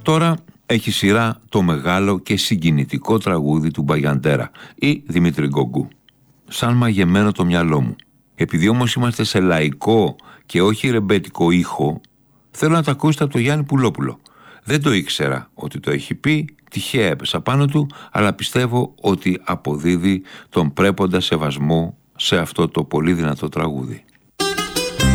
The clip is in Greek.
Τώρα έχει σειρά το μεγάλο και συγκινητικό τραγούδι του Μπαγιαντέρα ή Δημήτρη Γκογκού. Σαν μαγεμένο το μυαλό μου. Επειδή όμως είμαστε σε λαϊκό και όχι ρεμπέτικο ήχο, θέλω να το ακούσετε από το Γιάννη Πουλόπουλο. Δεν το ήξερα ότι το έχει πει, τυχαία έπεσα πάνω του, αλλά πιστεύω ότι αποδίδει τον πρέποντα σεβασμό σε αυτό το πολύ δυνατό τραγούδι.